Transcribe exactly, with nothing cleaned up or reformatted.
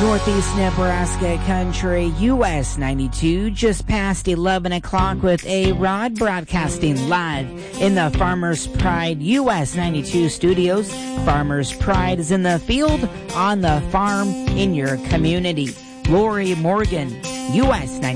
Northeast Nebraska Country, U S ninety-two, just past eleven o'clock with A-Rod, broadcasting live in the Farmers Pride U S ninety-two studios. Farmers Pride is in the field, on the farm, in your community. Lori Morgan, U S ninety-two.